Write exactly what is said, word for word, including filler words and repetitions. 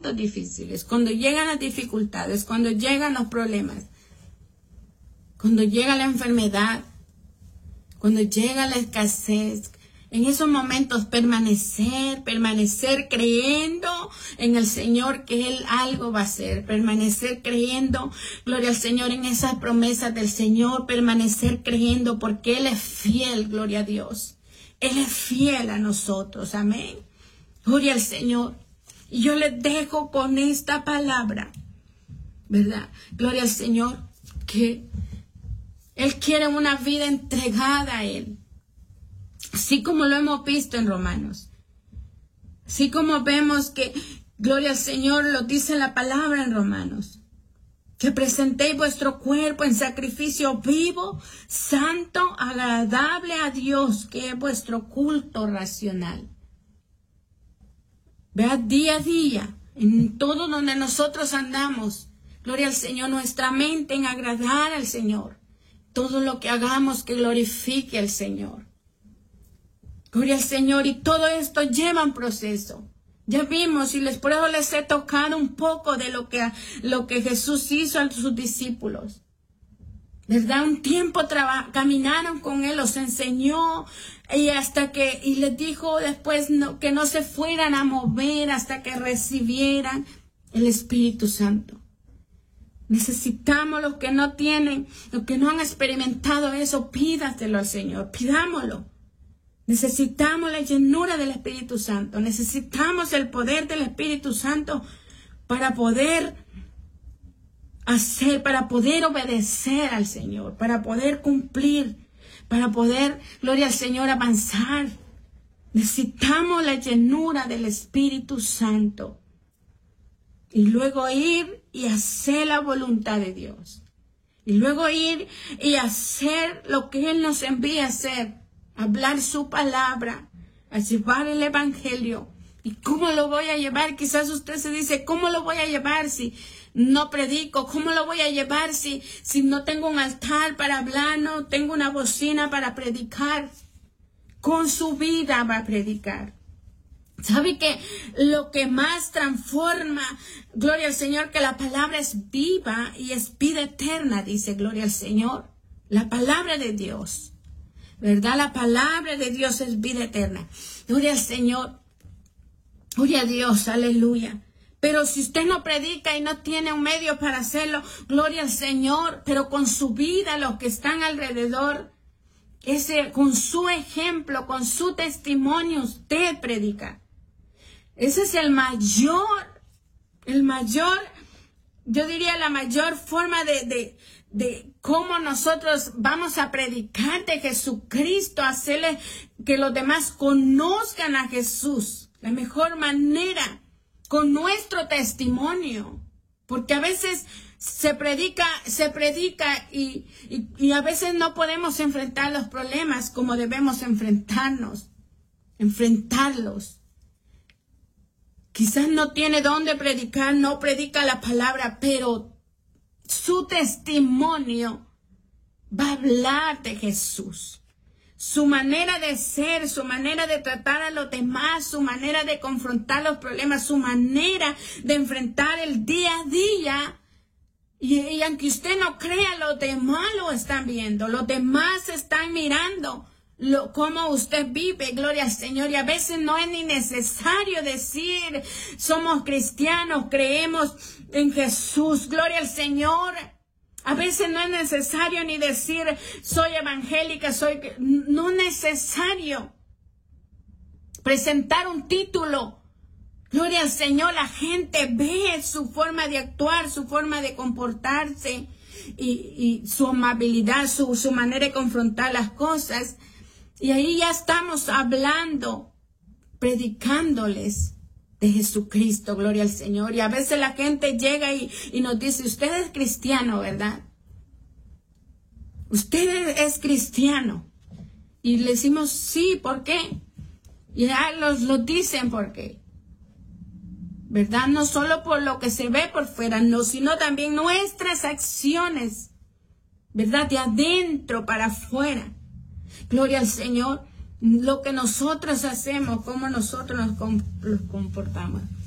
momentos difíciles, cuando llegan las dificultades, cuando llegan los problemas, cuando llega la enfermedad, cuando llega la escasez, en esos momentos permanecer, permanecer creyendo en el Señor que Él algo va a hacer, permanecer creyendo, gloria al Señor, en esas promesas del Señor, permanecer creyendo porque Él es fiel, gloria a Dios. Él es fiel a nosotros, amén. Gloria al Señor. Y yo les dejo con esta palabra, ¿verdad? Gloria al Señor, que Él quiere una vida entregada a Él. Así como lo hemos visto en Romanos. Así como vemos que, gloria al Señor, lo dice la palabra en Romanos. Que presentéis vuestro cuerpo en sacrificio vivo, santo, agradable a Dios, que es vuestro culto racional. Vea, día a día, en todo donde nosotros andamos, gloria al Señor, nuestra mente en agradar al Señor. Todo lo que hagamos que glorifique al Señor. Gloria al Señor, y todo esto lleva un proceso. Ya vimos, y les por eso les he tocado un poco de lo que, lo que Jesús hizo a sus discípulos. ¿Verdad? Un tiempo caminaron con Él, los enseñó, y hasta que, y les dijo después no, que no se fueran a mover hasta que recibieran el Espíritu Santo. Necesitamos los que no tienen, los que no han experimentado eso, pídaselo al Señor, pidámoslo. Necesitamos la llenura del Espíritu Santo. Necesitamos el poder del Espíritu Santo para poder hacer, para poder obedecer al Señor, para poder cumplir, para poder, gloria al Señor, avanzar. Necesitamos la llenura del Espíritu Santo. Y luego ir y hacer la voluntad de Dios. Y luego ir y hacer lo que Él nos envía a hacer. Hablar su palabra, a llevar el evangelio. ¿Y cómo lo voy a llevar? Quizás usted se dice, ¿cómo lo voy a llevar si no predico? ¿Cómo lo voy a llevar si, si no tengo un altar para hablar, no tengo una bocina para predicar? Con su vida va a predicar. ¿Sabe que lo que más transforma, gloria al Señor, que la palabra es viva y es vida eterna, dice, gloria al Señor? La palabra de Dios. ¿Verdad? La palabra de Dios es vida eterna. Gloria al Señor. Gloria a Dios. Aleluya. Pero si usted no predica y no tiene un medio para hacerlo, gloria al Señor. Pero con su vida, los que están alrededor, ese, con su ejemplo, con su testimonio, usted predica. Ese es el mayor, el mayor, yo diría la mayor forma de, de, de cómo nosotros vamos a predicar de Jesucristo, hacerle que los demás conozcan a Jesús. La mejor manera, con nuestro testimonio. Porque a veces se predica, se predica y, y, y a veces no podemos enfrentar los problemas como debemos enfrentarnos, enfrentarlos. Quizás no tiene dónde predicar, no predica la palabra, pero su testimonio va a hablar de Jesús. Su manera de ser, su manera de tratar a los demás, su manera de confrontar los problemas, su manera de enfrentar el día a día. Y, y aunque usted no crea, los demás lo están viendo, los demás están mirando lo, cómo usted vive, gloria al Señor. Y a veces no es ni necesario decir, somos cristianos, creemos en Jesús, gloria al Señor. A veces no es necesario ni decir, soy evangélica, soy... No es necesario presentar un título. Gloria al Señor, la gente ve su forma de actuar, su forma de comportarse y, y su amabilidad, su, su manera de confrontar las cosas. Y ahí ya estamos hablando, predicándoles de Jesucristo, gloria al Señor. Y a veces la gente llega y, y nos dice, usted es cristiano, ¿verdad? Usted es cristiano. Y le decimos, sí, ¿por qué? Y ya los, los dicen por qué. ¿Verdad? No solo por lo que se ve por fuera, no, sino también nuestras acciones, ¿verdad? De adentro para afuera. Gloria al Señor. Lo que nosotros hacemos, cómo nosotros nos comportamos.